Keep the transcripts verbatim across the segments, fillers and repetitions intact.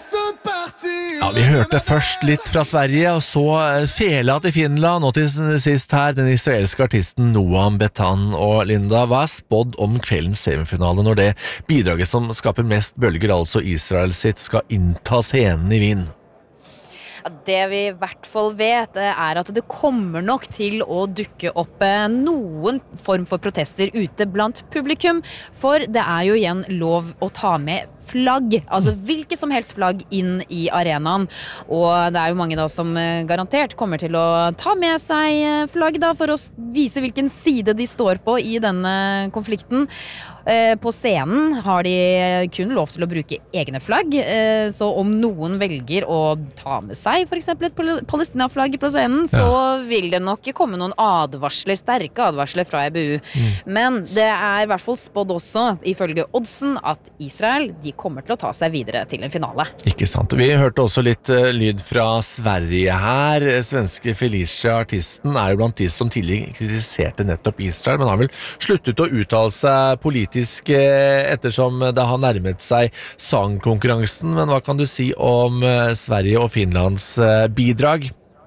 Ja, vi hørte først litt fra Sverige, og så Fela til Finland, og til sist her den israelske artisten Noam Betan. Og Linda, hva er spådd om kveldens semifinale når det bidraget som skaper mest bølger, altså Israel sitt, skal innta scenen i Wien? Det vi i hvert fall vet er at det kommer nok til å dukke opp noen form for protester ute blant publikum, for det er jo igjen lov å ta med flagg, altså hvilke som helst flagg inn i arenaen, og det er jo mange da som garantert kommer til å ta med seg flagg da for å vise hvilken side de står på i denne konflikten. På scenen har de kun lov til å bruke egne flagg, så om noen velger å ta med seg for eksempel et Palestina-flagg på scenen, så vil det nok komme noen advarsler, sterke advarsler fra E B U. Mm. Men det er i hvert fall spådd også, ifølge oddsen, at Israel, de kommer til å ta seg videre til en finale. Ikke sant. Vi hørte også litt uh, lyd fra Sverige her. Svenske Felicia, artisten, er jo blant de som tidligere kritiserte nettopp Israel, men har vel sluttet å uttale seg politisk uh, ettersom det har nærmet seg sangkonkurransen. Men hva kan du si om uh, Sverige og Finlands uh, bidrag?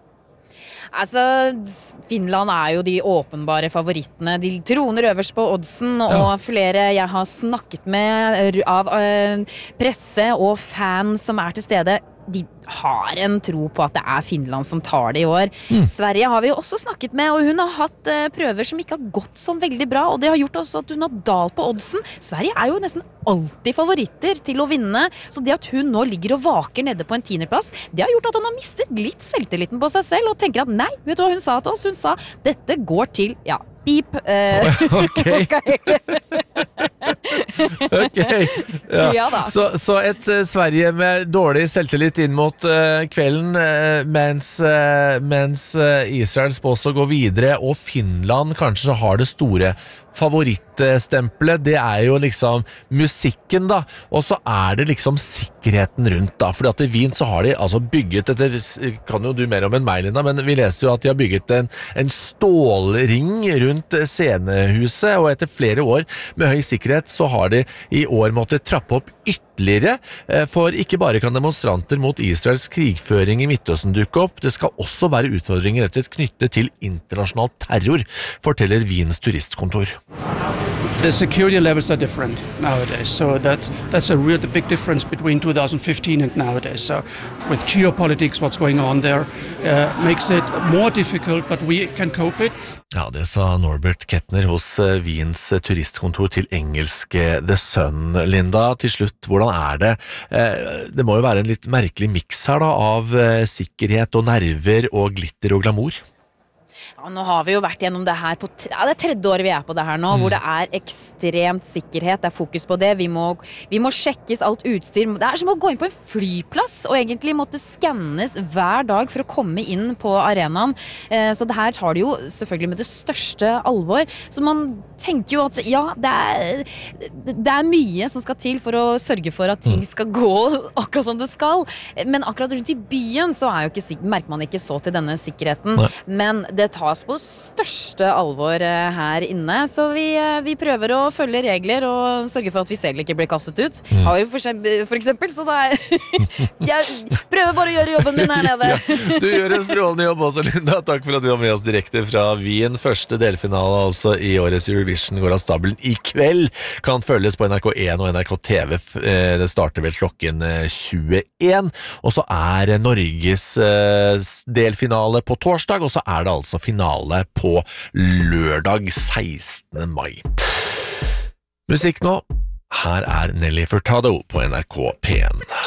Altså, Finland er jo de åpenbare favorittene. De troner øverst på oddsen, og ja. Flere jeg har snakket med av øh, presse og fans som er til stede, de har en tro på at det er Finland som tar det i år. Mm. Sverige har vi jo også snakket med, og hun har hatt uh, prøver som ikke har gått så veldig bra, og det har gjort også at hun har dalt på oddsen. Sverige er jo nesten alltid favoritter til å vinne, så det at hun nå ligger og vaker nede på en tiendeplass, det har gjort at hun har mistet litt selvtilliten på seg selv, og tenker at nei, vet du hva hun sa til oss? Hun sa, dette går til, ja, pip, uh, okay. Så skal jeg ikke... Ok, ja. Ja da. Så, så et uh, Sverige med dårlig selvtillit inn mot uh, kvelden, uh, mens, uh, mens uh, Israel spås å gå videre, og Finland kanskje har det store favorittstempelet. Det er jo liksom musikken da, og så er det liksom sikkerheten rundt da, fordi at i Wien så har de altså bygget, dette kan jo du mer om enn meg, Linda, men vi leser jo at de har bygget en, en stålring rundt scenehuset, og etter flere år med høy sikkerhet så har de i år måttet trappe opp ytterligere, for ikke bare kan demonstranter mot Israels krigføring i Midtøsten dukke opp, det skal også være utfordringer rett og slett knyttet til internasjonal terror, forteller Wiens turistkontor. The security levels are different nowadays, so that, that's a real the big difference between two thousand fifteen and nowadays. So with geopolitics, what's going on there uh, makes it more difficult, but we can cope it. Ja, det sa Norbert Kettner hos Wiens turistkontor til engelske The Sun. Linda, til slutt, hvordan er det? Det må jo være en litt merkelig mix her da, av sikkerhet og nerver og glitter og glamour. Ja, nå har vi jo vært gjennom det her på ja, det er tredje året vi er på det her nå, mm. hvor det er ekstremt sikkerhet, det er fokus på det, vi må, vi må sjekkes alt utstyr, det er som å gå inn på en flyplass og egentlig måtte skannes hver dag for å komme inn på arenaen, eh, så det her tar det jo selvfølgelig med det største alvor, så man tenker jo at ja, det er, det er mye som skal til for å sørge for at ting skal gå akkurat som det skal, men akkurat rundt i byen så er jo ikke, merker man ikke så til denne sikkerheten, Nei. Men det tas på største alvor her inne, så vi, vi prøver å følge regler og sørge for at vi selv ikke blir kastet ut. Mm. Har jo for, for eksempel, så da er jeg prøver bare å gjøre jobben min her nede. Ja, du gjør en strålende jobb også, Linda. Takk for at du var med oss direkte fra Wien. Første delfinale altså i årets Eurovision går av stabelen i kveld. Kan følges på N R K en og N R K T V. Det starter vel klokken tjueen, og så er Norges delfinale på torsdag, og så er det altså finale på lørdag sekstende mai. Musikk nå. Her er Nelly Furtado på N R K P en.